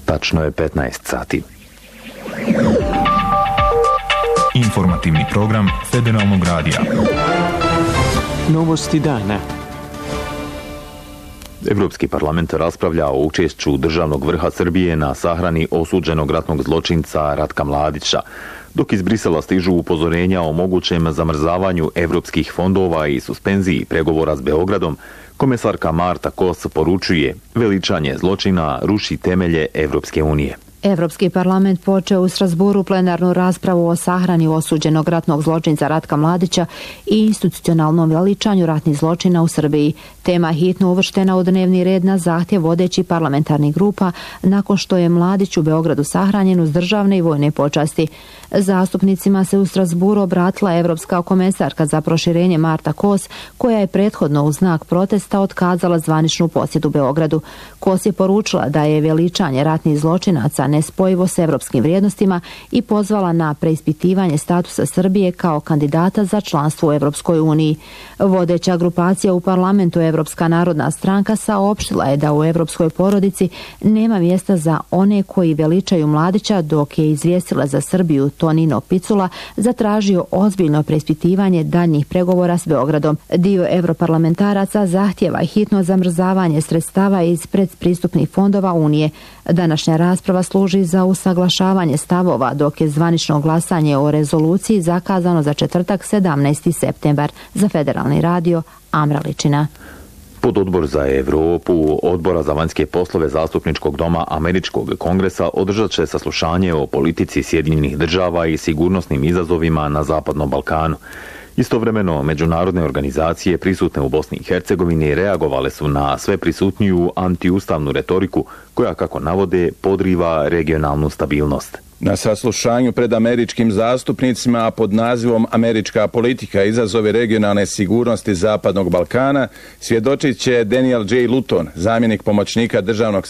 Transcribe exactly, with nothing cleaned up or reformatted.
Tačno je petnaest sati. Informativni program Federalnog radija. Novosti dana. Evropski parlament raspravlja o učešću državnog vrha Srbije na sahrani osuđenog ratnog zločinca Ratka Mladića, dok iz Brisela stižu upozorenja o mogućem zamrzavanju evropskih fondova i suspenziji pregovora s Beogradom. Komesarka Marta Kos poručuje: veličanje zločina ruši temelje Evropske unije. Evropski parlament počeo u Strasburu plenarnu raspravu o sahrani osuđenog ratnog zločinca Ratka Mladića i institucionalnom veličanju ratnih zločina u Srbiji. Tema hitno uvrštena u dnevni red na zahtjev vodećih parlamentarnih grupa nakon što je Mladić u Beogradu sahranjen uz državne i vojne počasti. Zastupnicima se u Strasburu obratila evropska komesarka za proširenje Marta Kos, koja je prethodno u znak protesta otkazala zvaničnu posjetu Beogradu. Kos je poručila da je veličanje ratnih zločinaca nespojivo s evropskim vrijednostima i pozvala na preispitivanje statusa Srbije kao kandidata za članstvo u Evropskoj uniji. Vodeća grupacija u parlamentu Evropska narodna stranka saopštila je da u evropskoj porodici nema mjesta za one koji veličaju Mladića, dok je izvijestila za Srbiju Tonino Picula zatražio ozbiljno preispitivanje daljnjih pregovora s Beogradom. Dio europarlamentaraca zahtjeva hitno zamrzavanje sredstava iz predpristupnih fondova Unije. Današnja rasprava služi za usaglašavanje stavova, dok je zvanično glasanje o rezoluciji zakazano za četvrtak sedamnaesti septembar. Za Federalni radio, Amra Ličina. Pododbor za Evropu Odbora za vanjske poslove Zastupničkog doma Američkog kongresa održat će saslušanje o politici Sjedinjenih država i sigurnosnim izazovima na Zapadnom Balkanu. Istovremeno, međunarodne organizacije prisutne u Bosni i Hercegovini reagovale su na sve prisutniju antiustavnu retoriku koja, kako navode, podriva regionalnu stabilnost. Na saslušanju pred američkim zastupnicima pod nazivom Američka politika izazove regionalne sigurnosti Zapadnog Balkana svjedočit će Daniel J. Luton, zamjenik pomoćnika državnog